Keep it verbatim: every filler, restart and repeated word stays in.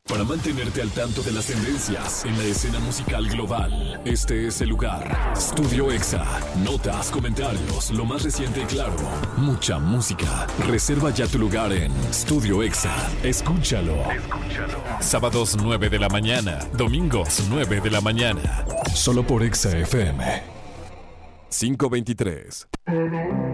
Para mantenerte al tanto de las tendencias en la escena musical global, este es el lugar. Estudio Exa. Notas, comentarios, lo más reciente y claro. Mucha música. Reserva ya tu lugar en Estudio Exa. Escúchalo. Escúchalo. Sábados nueve de la mañana. Domingos nueve de la mañana. Solo por Exa F M. quinientos veintitrés.